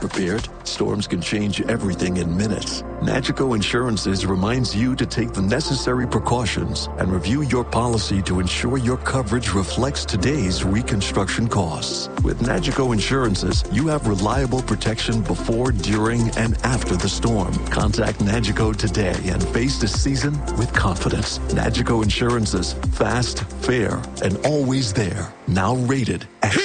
prepared. Storms can change everything in minutes. Nagico Insurances reminds you to take the necessary precautions and review your policy to ensure your coverage reflects today's reconstruction costs. With Nagico Insurances, you have reliable protection before, during, and after the storm. Contact Nagico today and face the season with confidence. Nagico Insurances, fast, fair, and always there. Now rated